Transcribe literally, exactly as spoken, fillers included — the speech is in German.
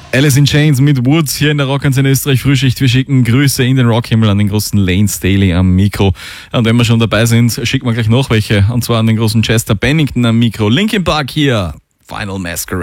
Alice in Chains mit Woods hier in der Rockantenne Österreich Frühschicht. Wir schicken Grüße in den Rockhimmel an den großen Lane Staley am Mikro. Und wenn wir schon dabei sind, schicken wir gleich noch welche. Und zwar an den großen Chester Bennington am Mikro. Linkin Park hier. Final Masquerade.